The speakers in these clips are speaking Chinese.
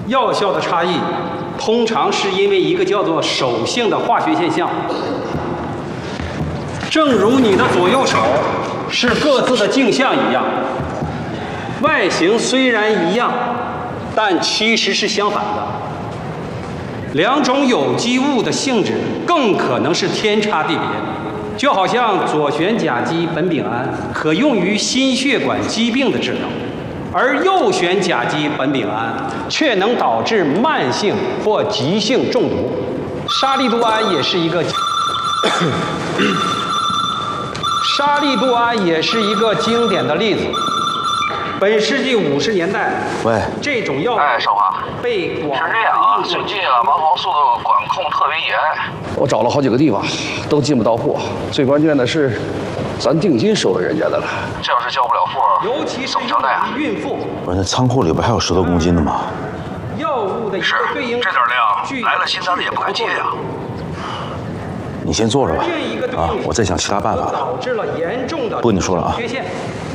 药效的差异，通常是因为一个叫做手性的化学现象。正如你的左右手是各自的镜像一样，外形虽然一样，但其实是相反的。两种有机物的性质更可能是天差地别。就好像左旋甲基苯丙胺可用于心血管疾病的治疗，而右旋甲基苯丙胺却能导致慢性或急性中毒。沙利度胺也是一个经典的例子。本世纪50年代， 喂， 这种药物少华， 被广是这样啊，最近芒黄素的管控特别严， 我找了好几个地方，都进不到货。最关键的是，咱定金收了人家的了。 这要是交不了货， 尤其是怎么交代啊？ 孕妇。 不是，那仓库里边还有10多公斤的吗？ 药物的一个对应这点量，来了新单子也不敢接呀。 你先坐着吧，啊，我再想其他办法的。 导致了严重的不跟你说了啊。 缺陷。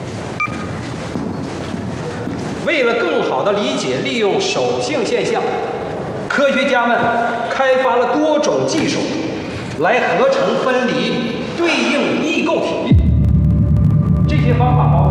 为了更好地理解利用手性现象，科学家们开发了多种技术，来合成分离对应异构体。这些方法包括